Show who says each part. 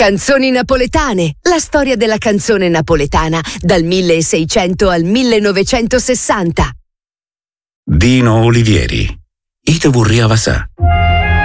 Speaker 1: Canzoni napoletane, la storia della canzone napoletana dal 1600 al 1960.
Speaker 2: Dino Olivieri, Ite Vurria Vasà.